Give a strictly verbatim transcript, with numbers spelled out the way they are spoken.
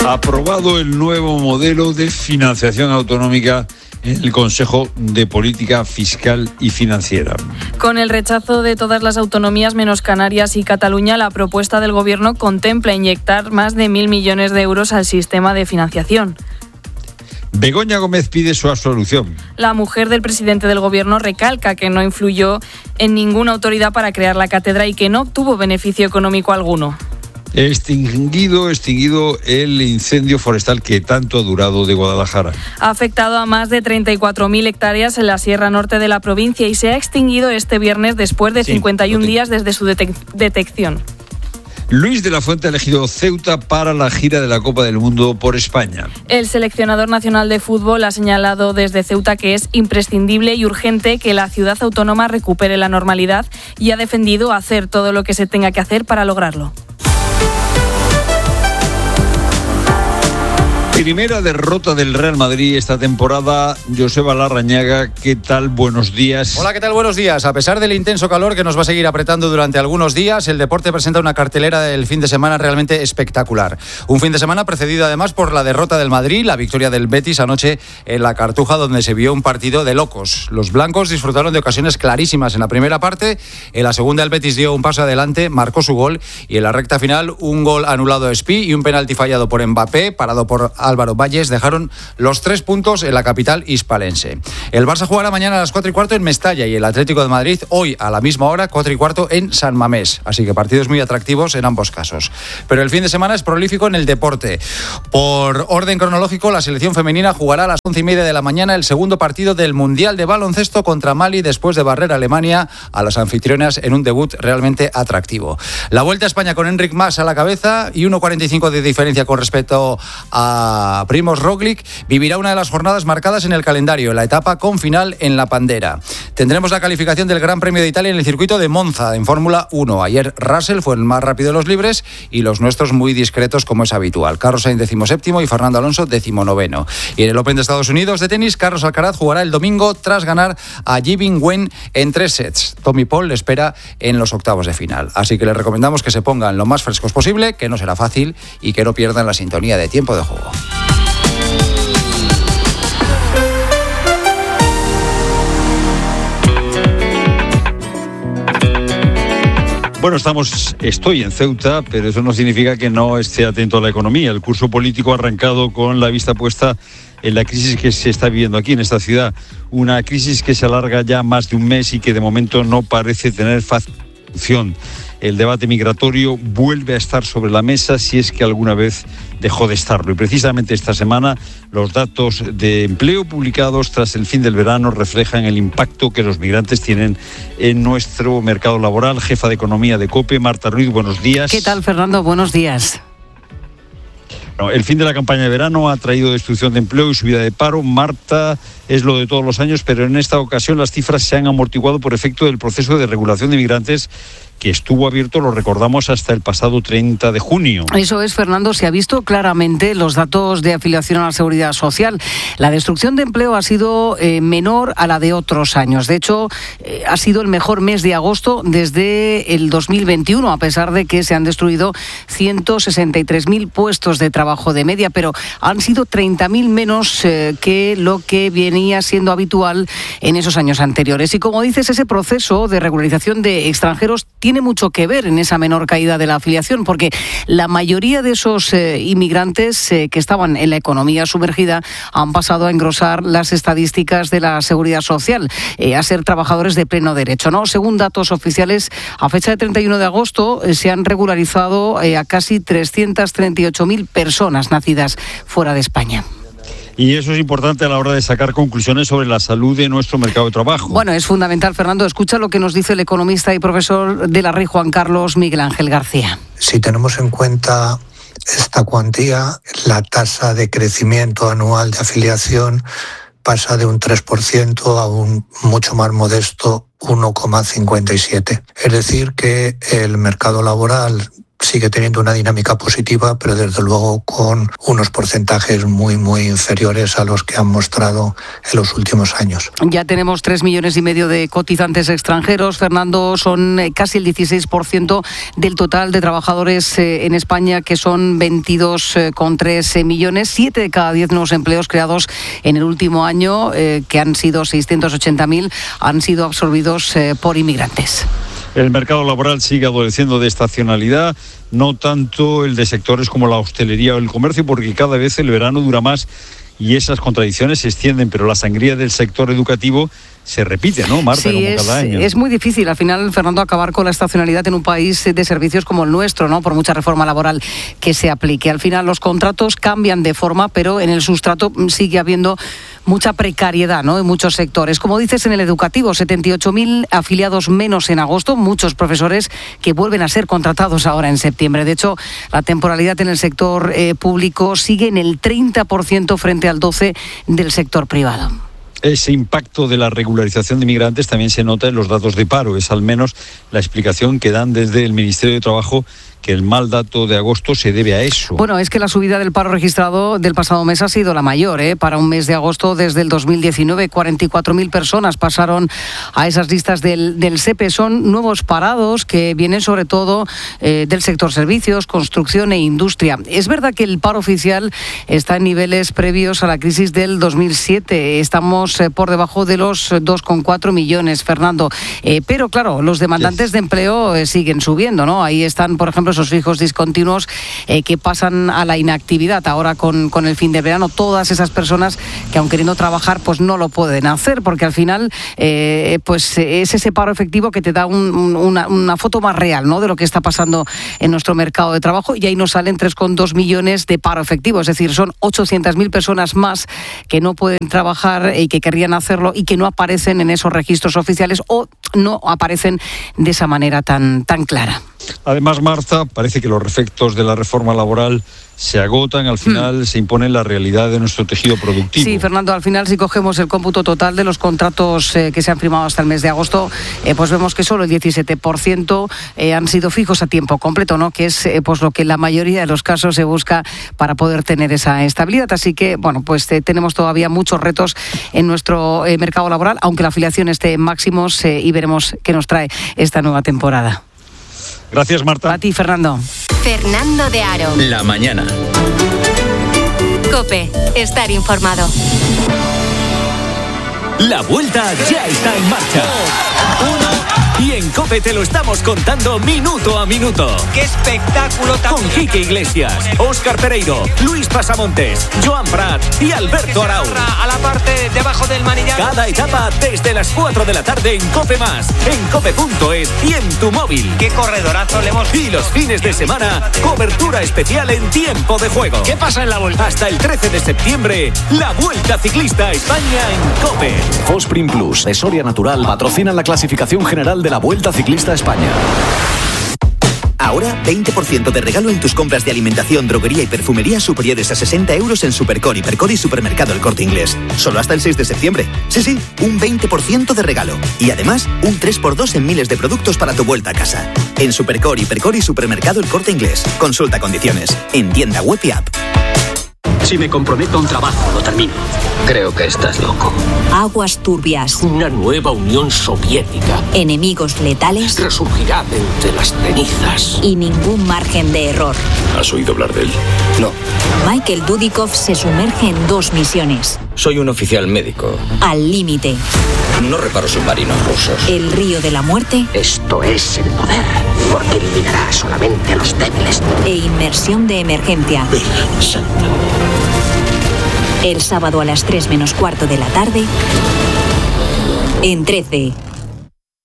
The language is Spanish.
Aprobado el nuevo modelo de financiación autonómica en el Consejo de Política Fiscal y Financiera. Con el rechazo de todas las autonomías menos Canarias y Cataluña, la propuesta del Gobierno contempla inyectar más de mil millones de euros al sistema de financiación. Begoña Gómez pide su absolución. La mujer del presidente del Gobierno recalca que no influyó en ninguna autoridad para crear la cátedra y que no obtuvo beneficio económico alguno. Extinguido, extinguido el incendio forestal que tanto ha durado de Guadalajara. Ha afectado a más de treinta y cuatro mil hectáreas en la sierra norte de la provincia y se ha extinguido este viernes después de sí, cincuenta y un días desde su detec- detección. Luis de la Fuente ha elegido Ceuta para la gira de la Copa del Mundo por España. El seleccionador nacional de fútbol ha señalado desde Ceuta que es imprescindible y urgente que la ciudad autónoma recupere la normalidad y ha defendido hacer todo lo que se tenga que hacer para lograrlo. Primera derrota del Real Madrid esta temporada. Joseba Larrañaga, ¿qué tal? Buenos días. Hola, ¿qué tal? Buenos días. A pesar del intenso calor que nos va a seguir apretando durante algunos días, el deporte presenta una cartelera del fin de semana realmente espectacular. Un fin de semana precedido además por la derrota del Madrid, la victoria del Betis anoche en la Cartuja, donde se vio un partido de locos. Los blancos disfrutaron de ocasiones clarísimas en la primera parte. En la segunda el Betis dio un paso adelante, marcó su gol y en la recta final un gol anulado a Espí y un penalti fallado por Mbappé, parado por Álvaro Valles, dejaron los tres puntos en la capital hispalense. El Barça jugará mañana a las cuatro y cuarto en Mestalla y el Atlético de Madrid hoy a la misma hora, cuatro y cuarto en San Mamés. Así que partidos muy atractivos en ambos casos. Pero el fin de semana es prolífico en el deporte. Por orden cronológico, la selección femenina jugará a las once y media de la mañana el segundo partido del Mundial de Baloncesto contra Mali después de barrer a Alemania a las anfitrionas en un debut realmente atractivo. La Vuelta a España con Enric Mas a la cabeza y uno cuarenta y cinco de diferencia con respecto a Primož Roglič vivirá una de las jornadas marcadas en el calendario, la etapa con final en La Pandera. Tendremos la calificación del Gran Premio de Italia en el circuito de Monza, en Fórmula uno. Ayer Russell fue el más rápido de los libres y los nuestros muy discretos como es habitual. Carlos Sainz decimoséptimo y Fernando Alonso decimonoveno. Y en el Open de Estados Unidos de tenis, Carlos Alcaraz jugará el domingo tras ganar a Ji Bin Wen en tres sets. Tommy Paul le espera en los octavos de final. Así que les recomendamos que se pongan lo más frescos posible, que no será fácil, y que no pierdan la sintonía de Tiempo de Juego. Bueno, estamos, estoy en Ceuta, pero eso no significa que no esté atento a la economía. El curso político ha arrancado con la vista puesta en la crisis que se está viviendo aquí en esta ciudad. Una crisis que se alarga ya más de un mes y que de momento no parece tener fácil solución. El debate migratorio vuelve a estar sobre la mesa si es que alguna vez dejó de estarlo. Y precisamente esta semana los datos de empleo publicados tras el fin del verano reflejan el impacto que los migrantes tienen en nuestro mercado laboral. Jefa de Economía de COPE, Marta Ruiz, buenos días. ¿Qué tal, Fernando? Buenos días. No, el fin de la campaña de verano ha traído destrucción de empleo y subida de paro. Marta, es lo de todos los años, pero en esta ocasión las cifras se han amortiguado por efecto del proceso de regulación de migrantes que estuvo abierto, lo recordamos, hasta el pasado treinta de junio. Eso es, Fernando, se ha visto claramente los datos de afiliación a la Seguridad Social. La destrucción de empleo ha sido eh, menor a la de otros años. De hecho, eh, ha sido el mejor mes de agosto desde el dos mil veintiuno, a pesar de que se han destruido ciento sesenta y tres mil puestos de trabajo de media, pero han sido treinta mil menos eh, que lo que venía siendo habitual en esos años anteriores. Y como dices, ese proceso de regularización de extranjeros tiene mucho que ver en esa menor caída de la afiliación, porque la mayoría de esos eh, inmigrantes eh, que estaban en la economía sumergida han pasado a engrosar las estadísticas de la Seguridad Social, eh, a ser trabajadores de pleno derecho, ¿no? Según datos oficiales, a fecha de treinta y uno de agosto eh, se han regularizado eh, a casi trescientas treinta y ocho mil personas nacidas fuera de España. Y eso es importante a la hora de sacar conclusiones sobre la salud de nuestro mercado de trabajo. Bueno, es fundamental, Fernando. Escucha lo que nos dice el economista y profesor de la R I Juan Carlos, Miguel Ángel García. Si tenemos en cuenta esta cuantía, la tasa de crecimiento anual de afiliación pasa de un tres por ciento a un mucho más modesto uno coma cincuenta y siete. Es decir, que el mercado laboral sigue teniendo una dinámica positiva, pero desde luego con unos porcentajes muy, muy inferiores a los que han mostrado en los últimos años. Ya tenemos tres millones y medio de cotizantes extranjeros. Fernando, son casi el dieciséis por ciento del total de trabajadores en España, que son veintidós coma tres millones. Siete de cada diez nuevos empleos creados en el último año, eh, que han sido seiscientos ochenta mil, han sido absorbidos eh, por inmigrantes. El mercado laboral sigue adoleciendo de estacionalidad, no tanto el de sectores como la hostelería o el comercio, porque cada vez el verano dura más y esas contradicciones se extienden, pero la sangría del sector educativo se repite, ¿no, Marta? Sí, como es, cada año. Es muy difícil, al final, Fernando, acabar con la estacionalidad en un país de servicios como el nuestro, ¿no? Por mucha reforma laboral que se aplique. Al final los contratos cambian de forma, pero en el sustrato sigue habiendo mucha precariedad, ¿no? En muchos sectores. Como dices, en el educativo, setenta y ocho mil afiliados menos en agosto, muchos profesores que vuelven a ser contratados ahora en septiembre. De hecho, la temporalidad en el sector eh, público sigue en el treinta por ciento frente al doce por ciento del sector privado. Ese impacto de la regularización de migrantes también se nota en los datos de paro. Es al menos la explicación que dan desde el Ministerio de Trabajo, que el mal dato de agosto se debe a eso. Bueno, es que la subida del paro registrado del pasado mes ha sido la mayor, ¿eh? Para un mes de agosto desde el dos mil diecinueve, cuarenta y cuatro mil personas pasaron a esas listas del, del S E P E. Son nuevos parados que vienen sobre todo eh, del sector servicios, construcción e industria. Es verdad que el paro oficial está en niveles previos a la crisis del dos mil siete. Estamos eh, por debajo de los dos coma cuatro millones, Fernando. Eh, pero claro, los demandantes yes. de empleo eh, siguen subiendo, ¿no? Ahí están, por ejemplo, esos fijos discontinuos eh, que pasan a la inactividad ahora con, con el fin de verano. Todas esas personas que, aun queriendo trabajar, pues no lo pueden hacer, porque al final eh, pues es ese paro efectivo que te da un, un, una, una foto más real, ¿no?, de lo que está pasando en nuestro mercado de trabajo, y ahí nos salen tres coma dos millones de paro efectivo, es decir, son ochocientas mil personas más que no pueden trabajar y que querrían hacerlo y que no aparecen en esos registros oficiales o no aparecen de esa manera tan, tan clara. Además, Marta, parece que los efectos de la reforma laboral se agotan, al final mm. se impone la realidad de nuestro tejido productivo. Sí, Fernando, al final si cogemos el cómputo total de los contratos eh, que se han firmado hasta el mes de agosto, eh, pues vemos que solo el diecisiete por ciento eh, han sido fijos a tiempo completo, ¿no?, que es eh, pues lo que en la mayoría de los casos se busca para poder tener esa estabilidad. Así que, bueno, pues eh, tenemos todavía muchos retos en nuestro eh, mercado laboral, aunque la afiliación esté en máximos, eh, y veremos qué nos trae esta nueva temporada. Gracias, Marta. A ti, Fernando. Fernando de Aro. La mañana. COPE. Estar informado. La vuelta ya está en marcha. Uno. Y en COPE te lo estamos contando minuto a minuto. ¡Qué espectáculo! Con Quique Iglesias, Óscar Pereiro, Luis Pasamontes, Joan Prat y Alberto Arau. A la parte de abajo del manillar. Cada etapa desde las cuatro de la tarde en COPE Más, en cope punto es y en tu móvil. ¡Qué corredorazo le hemos! Y los fines de semana, cobertura especial en tiempo de juego. ¿Qué pasa en la vuelta? Hasta el trece de septiembre, la Vuelta Ciclista a España en COPE. Fosprin Plus de Soria Natural patrocina la clasificación general de la Vuelta Ciclista a España. Ahora, veinte por ciento de regalo en tus compras de alimentación, droguería y perfumería superiores a sesenta euros en Supercor, Hipercor y Supermercado El Corte Inglés. Solo hasta el seis de septiembre. Sí, sí, un veinte por ciento de regalo. Y además, un tres por dos en miles de productos para tu vuelta a casa. En Supercor, Hipercor y Supermercado El Corte Inglés. Consulta condiciones. En tienda web y app. Si me comprometo a un trabajo, lo termino. Creo que estás loco. Aguas turbias. Una nueva Unión Soviética. Enemigos letales. Resurgirá de entre las cenizas. Y ningún margen de error. ¿Has oído hablar de él? No. Michael Dudikoff se sumerge en dos misiones. Soy un oficial médico. Al límite. No reparo submarinos rusos. El río de la muerte. Esto es el poder, porque eliminará solamente a los débiles. E inmersión de emergencia. Virgen Santa. El sábado a las tres menos cuarto de la tarde, en trece.